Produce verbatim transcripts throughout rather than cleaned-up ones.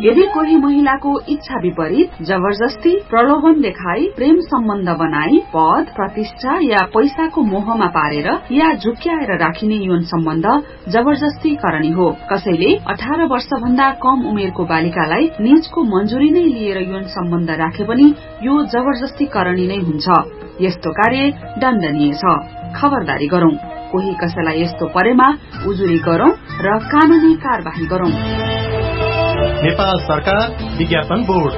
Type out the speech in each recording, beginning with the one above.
यदि कोही महिलाको इच्छा विपरीत जबरजस्ती प्रलोभन देखाई प्रेम सम्बन्ध बनाई पद प्रतिष्ठा या पैसाको मोहमा पारेर या झुक्क्याएर राखिने यौन सम्बन्ध जबरजस्ती करणी हो। कसैले अठार वर्ष भन्दा कम उमेरको बालिकालाई निजको मन्जुरी नै लिएर यौन सम्बन्ध राखे पनि यो जबरजस्ती करणी नै हुन्छ। यस्तो कार्य दण्डनीय छ। खबरदारी गरौं, कोही कसैलाई यस्तो परेमा उजुरी गरौं र कानूनी कार्यवाही गरौं। नेपाल सरकार विज्ञापन बोर्ड।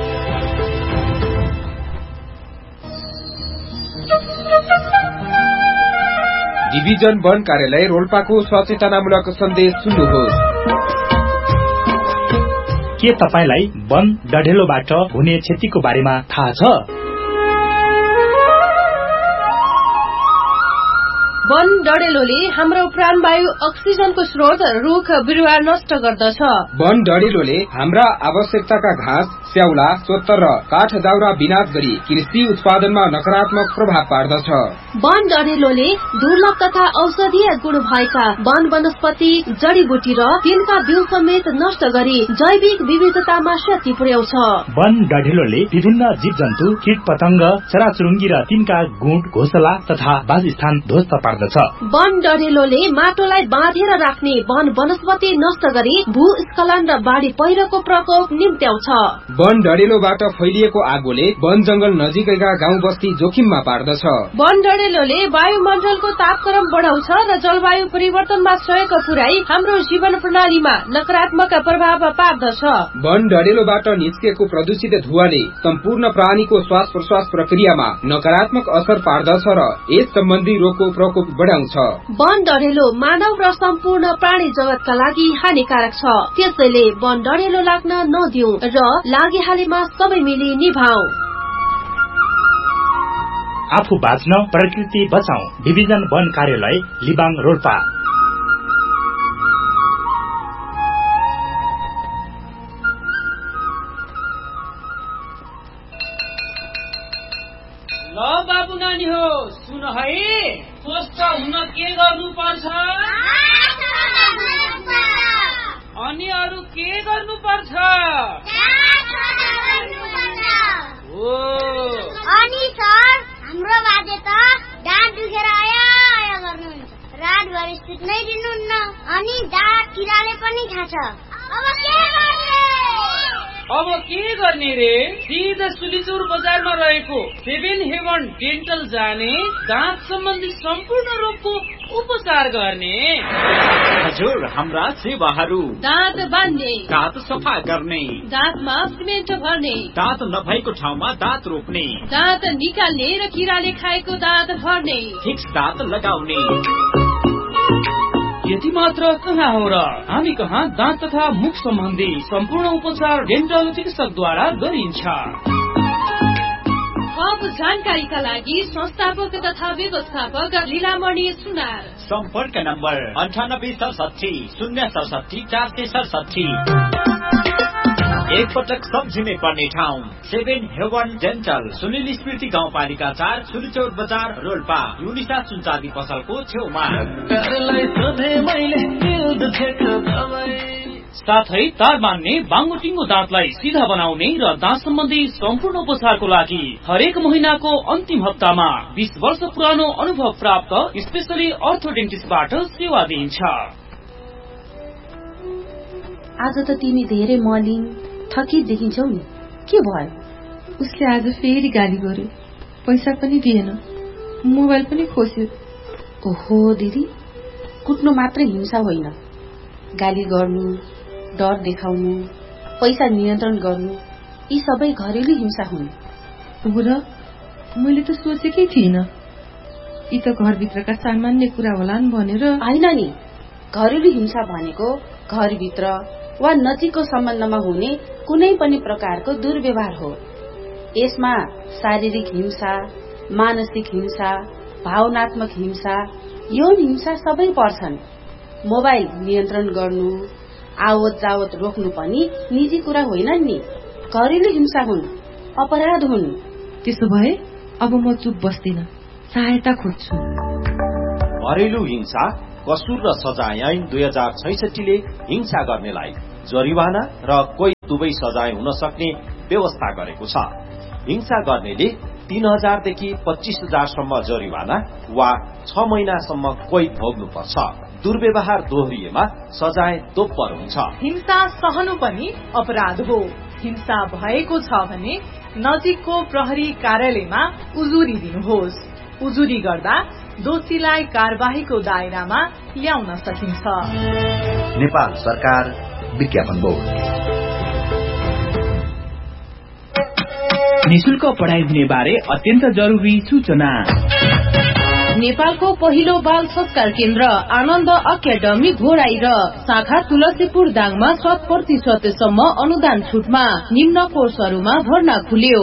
डिभिजन वन कार्यालय रोल्पाको सचेतनामूलक सन्देश सुन्नुहोस्। के तपाईलाई वन डढेलोबाट हुने क्षतिको बारेमा थाहा छ? वन डढेलोले हाम्रो प्राणवायु अक्सिजनको स्रोत रुख बिरुवा नष्ट गर्दछ। वन डढेलोले हाम्रा आवश्यकताका घाँस स्याउला सोत्तर र काठ दाउरा विनाश गरी कृषि उत्पादनमा नकारात्मक प्रभाव पार्दछ। वन डढेलोले दुर्लभ तथा औषधीय गुण भएका वन वनस्पति जडीबुटी र तिनका बिउ समेत नष्ट गरी जैविक विविधतामा क्षति पुर्याउँछ। वन डढेलोले विभिन्न जीव जन्तु कीट पतंग चराचुरुङ्गी र तिनका गुँड घोसला तथा वासस्थान ध्वस्त पार्दछ। वन डढेलोले माटोलाई बाँधेर राख्ने वन वनस्पति नष्ट गरी भूस्खलन र बाढ़ी पहिरोको प्रकोप निम्त्याउँछ। वन डढेलोबाट फैलिएको आगोले वन जंगल नजिकैका गाउँ बस्ती जोखिममा पार्दछ। वन डढेलोले वायुमण्डलको तापक्रम बढाउँछ र जलवायु परिवर्तनमा सहयोग पुर्याई हाम्रो जीवन प्रणालीमा नकारात्मक प्रभाव पार्दछ। वन डढेलोबाट निस्केको प्रदूषित धुवाले सम्पूर्ण प्राणीको श्वास प्रश्वास प्रक्रियामा नकारात्मक असर पार्दछ र यस सम्बन्धी रोगको प्रकोप बढाउँछ। वन डढेलो मानव र सम्पूर्ण प्राणी जगतका लागि हानिकारक छ। त्यसैले वन डढेलो लाग्न नदिऊ र लागिहालेमा सबै मिली निभाऊ। आफू बाँच्न प्रकृति बचाऊ। डिभिजन वन कार्यालय लिबाङ रोल्पा। ल बाबु नानी हो सुन है, स्वस्थ हुन के गर्नु पर्छ अनि अरू के गर्नु पर्छ? हो अनि सर हाम्रो बाजे त दाँत दुखेर आया आया गर्नुहुन्छ, रातभरि सुत्नै दिनुहुन्न अनि दाँत किराले पनि खान्छ। अब के गर्ने? अब के गर्ने रे? सिधा सुलिचुर बजारमा रहेको सेभेन हेभन डेन्टल जाने, दाँत सम्बन्धी सम्पूर्ण रोगको उपचार गर्ने। हजुर, हाम्रा सेवाहरू दाँत बान्ने, दाँत सफा गर्ने, दाँतमा सिमेन्ट भर्ने, दाँत नभएको ठाउँमा दाँत रोप्ने, दाँत निकाल्ने र किराले खाएको दाँत भर्ने, फिक्स दाँत लगाउने। यति मात्र कहाँ हो र, हामी कहाँ दाँत तथा मुख सम्बन्धी सम्पूर्ण उपचार डेन्टल चिकित्सकद्वारा गरिन्छ। थप जानकारीका लागि संस्थापक तथा व्यवस्थापक लीलामणि सुनार। सम्पर्क नम्बर अन्ठानब्बे सडसठी शून्य सडसठी चार सय सडसठी। एक पटक सम्झिनै पर्ने ठाउँ सेभेन हेवन डेन्टल, सुनिल स्मृति गाउँपालिका चार, सुलिचौर बजार, रोल्पा। युनिसा सुनचाँदी पसलको छेउमा। साथै तार बान्ने, बाङ्गोटिङ्गो दाँतलाई सिधा बनाउने र दाँत सम्बन्धी सम्पूर्ण उपचारको लागि हरेक महिनाको अन्तिम हप्तामा बीस वर्ष पुरानो अनुभव प्राप्त स्पेशली अर्थोडेन्टिस्टबाट सेवा दिइन्छ। आज त तिमी धेरै मलिन थकित देखिन्छौ नि, के भयो? उसले आज फेरि गाली गर्यो, पैसा पनि दिएन, मोबाइल पनि खोस्यो। ओहो दिदी, कुट्नु मात्रै हिंसा होइन, गाली गर्नु, डर देखाउनु, पैसा नियन्त्रण गर्नु, यी सबै घरेलु हिंसा हुन्। र मैले त सोचेकै थिइनँ, यी त घरभित्रका सामान्य कुरा होलान् भनेर। होइन नि, घरेलु हिंसा भनेको घरभित्र वा नजिकको सम्बन्धमा हुने कुनै पनि प्रकारको दुर्व्यवहार हो। यसमा शारीरिक हिंसा, मानसिक हिंसा, भावनात्मक हिंसा, यौन हिंसा सबै पर्छन्। मोबाइल नियन्त्रण गर्नु, आवत जावत रोक्नु पनि निजी कुरा होइनन् नि, घरेलु हिंसा हुन्, अपराध हुन्। त्यसो भए अब म चुप बस्दिन, सहायता खोज्छु। घरेलु हिंसा कसुर र सजाय ऐन दुई हजार छैसठीले हिंसा गर्नेलाई जरिवाना र कोही दुवै सजाय हुन सक्ने व्यवस्था गरेको छ। हिंसा गर्नेले तीन हजारदेखि पच्चीस हजारसम्म जरिवाना वा छ महिनासम्म कोही भोग्नुपर्छ। दुर्व्यवहार दोहोरिएमा सजाय दोब्बर हुन्छ। हिंसा सहनु पनि अपराध हो। हिंसा भएको छ भने नजिकको प्रहरी कार्यालयमा उजुरी दिनुहोस्। उजुरी गर्दा दोषीलाई कारबाहीको दायरामा ल्याउन सकिन्छ। नेपाल सरकार विज्ञापन बोर्ड। निशुल्क पढाइ हुने बारे अत्यन्त जरुरी सूचना। नेपालको पहिलो बाल संस्कार केन्द्र आनन्द अकादमी घोराई र शाखा तुलसीपुर दाङमा शत प्रतिशतसम्म अनुदान छुटमा निम्न कोर्सहरूमा भर्ना खुल्यो।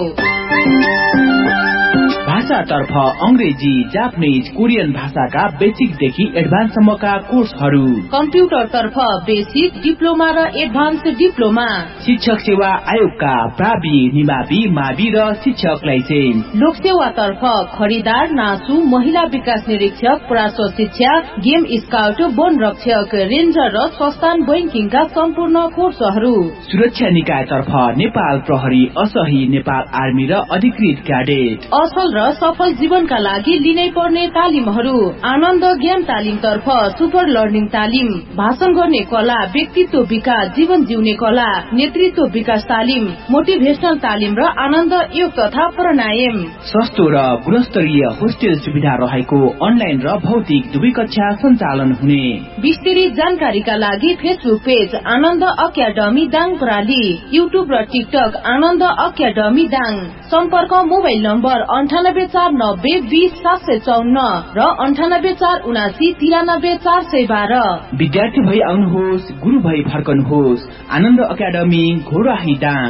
भाषातर्फ अंग्रेजी, जापानीज, कोरियन भाषाका बेसिकदेखि एडभान्ससम्मका कोर्सहरू। कम्प्युटरतर्फ बेसिक, डिप्लोमा र एडभान्स डिप्लोमा। शिक्षक सेवा आयोगका प्रावि, निमावि, मावि र शिक्षक लाइसेन्स। लोकसेवातर्फ खरिदार, नासु, महिला विकास निरीक्षक, पराश्व शिक्षा, गेम स्काउट, वन रक्षक, रेन्जर र संस्थान बैंकिङका सम्पूर्ण कोर्सहरू। सुरक्षा निकायतर्फ नेपाल प्रहरी, असही, नेपाल आर्मी र अधिकृत क्याडेट। असल र सफल जीवनका लागि लिनै पर्ने तालिमहरू। आनन्द ज्ञान तालिम तर्फ सुपर लर्निङ तालिम, भाषण गर्ने कला, व्यक्तित्व विकास, जीवन जिउने कला, नेतृत्व विकास तालिम, मोटिभेशनल तालिम र आनन्द योग तथा प्राणायाम। सस्तो र गुणस्तरीय होस्टेल सुविधा रहेको अनलाइन र भौतिक दुवै कक्षा सञ्चालन हुने। विस्तृत जानकारीका लागि फेसबुक पेज आनन्द अकादमी दाङ प्रणाली, युट्युब र टिकटक आनन्द अकादमी दाङ। सम्पर्क मोबाइल नम्बर अन्ठानब्बे चार नब्बे बीस सात सय चौन्न र अन्ठानब्बे चार उनासी तिरानब्बे चार सय बाह्र। विद्यार्थी भई आउनुहोस्, गुरु भई फर्कनुहोस्। आनन्द अकादमी घोराही दाङ।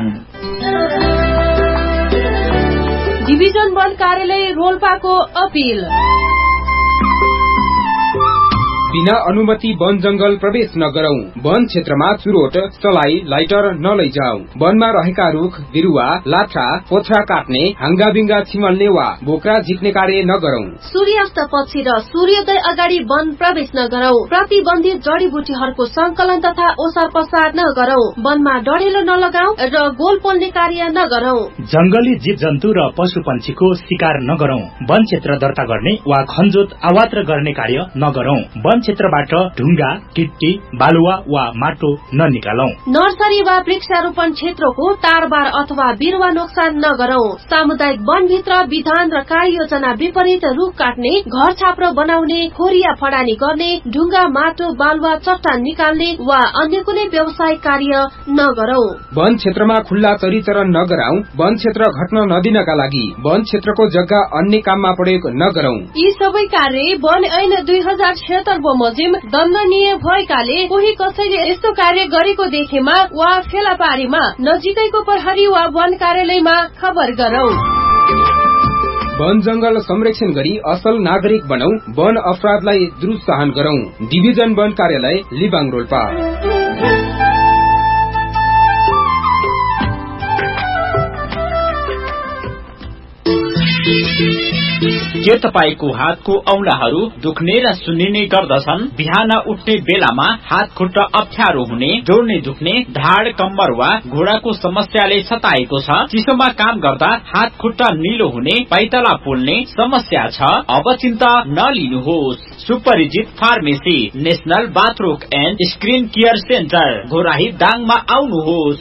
डिभिजन वन कार्यालय रोल्पाको अपील। बिना अनुमति वन जंगल प्रवेश नगरौं। वन क्षेत्रमा चुरोट, चलाई, लाइटर नलैजाऊ। वनमा रहेका रुख, बिरुवा, लाठा, पोथ्रा काट्ने, हाङ्गाबिङ्गा छिमल्ने वा बोक्रा झिक्ने कार्य नगरौं। सूर्यास्त पछि र सूर्योदय अगाडि वन प्रवेश नगरौं। प्रतिबन्धित जडीबुटीहरूको संकलन तथा ओसार पसार नगरौं। वनमा डढेलो नलगाऊ र गोल पोल्ने कार्य नगरौं। जंगली जीव जन्तु र पशु पन्छीको शिकार नगरौं। वन क्षेत्र दर्ता गर्ने वा खनजोत अवात्र गर्ने कार्य नगरौं। वन क्षेत्रबाट ढुङ्गा, गिट्टी, बालुवा वा माटो ननिकालौं। नर्सरी वा वृक्षारोपण क्षेत्रको तारबार अथवा बिरुवा नोक्सान नगरौं। सामुदायिक वनभित्र विधान र कार्ययोजना विपरीत रुख काट्ने, घर छाप्रो बनाउने, खोरिया फडानी गर्ने, ढुङ्गा, माटो, बालुवा, चट्टान निकाल्ने वा अन्य कुनै व्यवसायिक कार्य नगरौं। वन क्षेत्रमा खुल्ला चरीचरण नगराऊ। वन क्षेत्र घट्न नदिनका लागि वन क्षेत्रको जग्गा अन्य काममा प्रयोग नगरौं। यी सबै कार्य वन ऐन दुई हजार छिहत्तर बमोजिम दण्डनीय भएकाले कोही कसैले यस्तो कार्य गरेको देखेमा वा फेला पारीमा नजिकैको प्रहरी वा वन कार्यालयमा खबर गरौं। वन जंगल संरक्षण गरी असल नागरिक बनौ। वन अपराधलाई दुरुत्साहन गरौं। डिभिजन वन कार्यालय लिबाङ रोल्पा। के तपाईको हातको औंलाहरू दुख्ने र सुन्निने गर्दछन्? बिहान उठ्ने बेलामा हात खुट्टा अप्ठ्यारो हुने, जोड्ने दुख्ने, ढाड, कम्मर वा घुँडाको समस्याले सताएको छ? चिसोमा काम गर्दा हात खुट्टा निलो हुने, पाइतला पोल्ने समस्या छ? अब चिन्ता नलिनुहोस्। सुपरिचित pharmacy national बाथरोग and screen care centre Ghorahi दाङमा आउनुहोस्।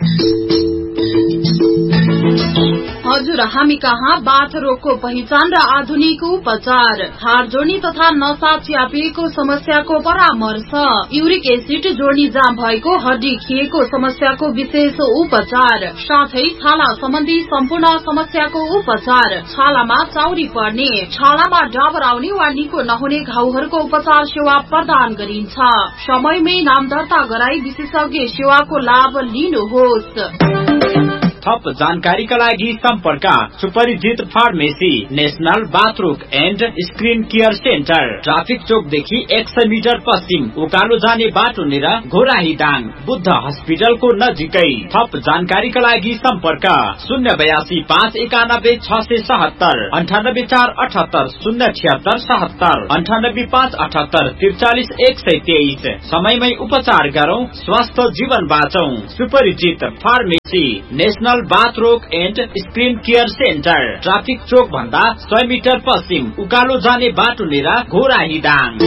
हजुर, हामी कहाँ बाथ रोगको पहिचान र आधुनिक उपचार, हाड जोड्नी तथा नसा च्यापिएको समस्याको परामर्श, युरिक एसिड जोड्नी जाम भएको, हड्डी खिएको समस्याको विशेष उपचार, साथै छाला सम्बन्धी सम्पूर्ण समस्याको उपचार, छालामा चाउरी पर्ने, छालामा डाबर आउने वा निको नहुने घाउहरूको उपचार सेवा प्रदान गरिन्छ। समयमै नाम दर्ता गराई विशेषज्ञ सेवाको लाभ लिनुहोस्। थप जानकारीका लागि सम्पर्क सुपरिजित pharmacy, national bathroom and screen care centre, traffic चोकदेखि एक सय मिटर पश्चिम उकालो जाने बाटो नेर घोराहीदाङ, बुद्ध हस्पिटलको नजिकै। थप जानकारीका लागि सम्पर्क शून्य बयासी पाँच एकानब्बे छ सय सहत्तर, अन्ठानब्बे चार अठहत्तर शून्य छिहत्तर सहत्तर, अन्ठानब्बे पाँच अठहत्तर त्रिचालिस एक सय तेइस। समयमै उपचार गरौं, स्वस्थ जीवन बाँचौं। सुपरिचित pharmacy, national बाथरोग and screen care centre, traffic चोक भन्दा सय मिटर पश्चिम उकालो जाने बाटो नेर घोराहीदाङ।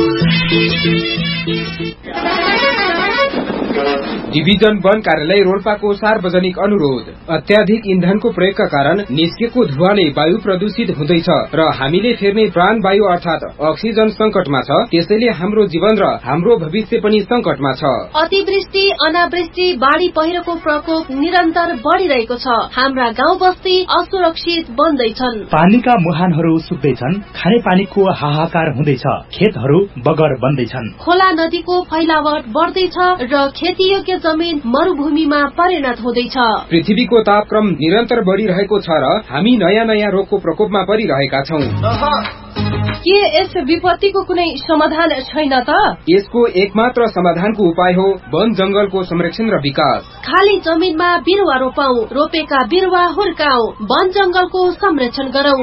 डिभिजन वन कार्यालय रोल्पाको सार्वजनिक अनुरोध। अत्याधिक इन्धनको प्रयोगका कारण निस्केको धुवाले वायु प्रदूषित हुँदैछ र हामीले फेर्ने प्राण वायु अर्थात अक्सिजन संकटमा छ। त्यसैले हाम्रो जीवन र हाम्रो भविष्य पनि संकटमा छ। अतिवृष्टि, अनावृष्टि, बाढ़ी पहिरोको प्रकोप निरन्तर बढ़िरहेको छ। हाम्रा गाउँ बस्ती असुरक्षित बन्दैछन्। पानीका मुहानहरू सुक्दैछन्, खाने पानीको हाहाकार हुँदैछ, खेतहरू बगर बन्दैछन्। खोला नदीको फैलावट बढ्दैछ र खेतीयोग्य जमिन मरुभूमिमा परिणत हुँदैछ। पृथ्वीको तापक्रम निरन्तर बढ़िरहेको छ र हामी नयाँ नयाँ रोगको प्रकोपमा परिरहेका छौं। के यस विपत्तिको कुनै समाधान छैन त? यसको एकमात्र समाधानको उपाय हो वन जंगलको संरक्षण र विकास। खाली जमिनमा बिरुवा रोपौं, रोपेका बिरुवा हुर्काऊ, वन जंगलको संरक्षण गरौं।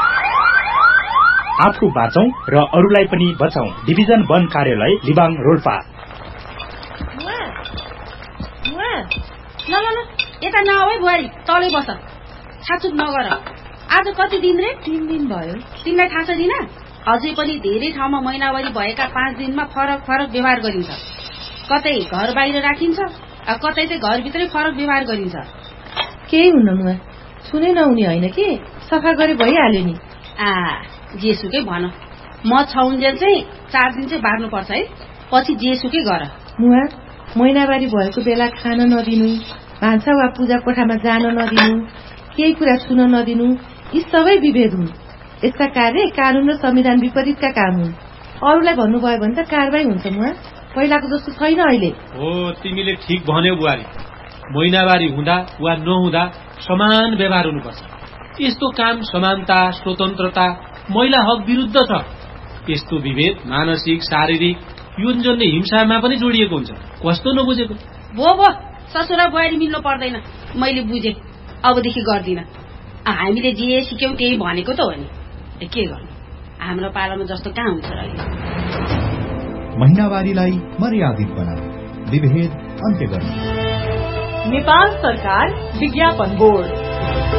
आफू बाँचौं र अरूलाई पनि बचाऊ। डिभिजन वन कार्यालय लिबाङ रोल्पा। ल ल ल यता नआऊ है बुहारी, तलै बस, छाचुक नगर। आज कति दिन रे? तीन दिन भयो। तिमीलाई थाहा छ दिन? अझै पनि धेरै ठाउँमा महिनावारी भएका पाँच दिनमा फरक फरक व्यवहार गरिन्छ। कतै घर बाहिर राखिन्छ, कतै चाहिँ घरभित्रै फरक व्यवहार गरिन्छ। केही हुन्न मुआ, छुनै नहुने होइन कि, सफा गरे भइहाल्यो नि। आ जेसुकै भन, म छौन्जेल चाहिँ चार दिन चाहिँ बार्नु पर्छ है, पछि जेसुकै गर। मुआ, महिनावारी भएको बेला खान नदिनु, भान्सा वा पूजा कोठामा जान नदिनु, केही कुरा छुन नदिनु, यी सबै विभेद हुन्। यस्ता कार्य कानून र संविधान विपरीतका काम हुन्। अरूलाई भन्नुभयो भने त कारवाही हुन्छ। मुआ, पहिलाको जस्तो छैन अहिले। हो, तिमीले ठिक भन्यौ बुहारी। महिनावारी हुँदा वा नहुँदा समान व्यवहार हुनुपर्छ। यस्तो काम समानता, स्वतन्त्रता, महिला हक विरुद्ध छ। यस्तो विभेद मानसिक, शारीरिक, यौनजन्य हिंसामा पनि जोडिएको हुन्छ। कस्तो नबुझेको? भो भो, ससुरा बुहारी मिल्नु पर्दैन। मैले बुझे, अबदेखि गर्दिन। हामीले जे सिक्यौं त्यही भनेको त हो नि, के गर्नु, हाम्रो पालामा जस्तो कहाँ हुन्छ र। महिनावारीलाई मर्यादित बनाऊ, विभेद अन्त्य गर्नु। नेपाल सरकार विज्ञापन बोर्ड।